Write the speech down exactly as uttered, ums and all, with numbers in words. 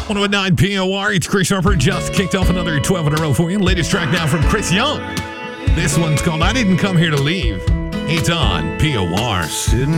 one oh nine P O R, it's Chris Harper, just kicked off another twelve in a row for you. Latest track now from Chris Young. This one's called I Didn't Come Here to Leave. It's on P O R. Sitting